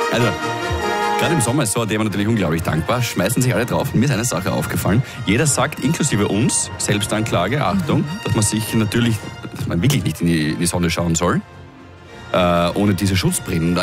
Also, gerade im Sommer ist so ein Thema natürlich unglaublich dankbar. Schmeißen sich alle drauf. Mir ist eine Sache aufgefallen. Jeder sagt, inklusive uns, Selbstanklage, Achtung, dass man sich natürlich, dass man wirklich nicht in die Sonne schauen soll, ohne diese Schutzbrillen.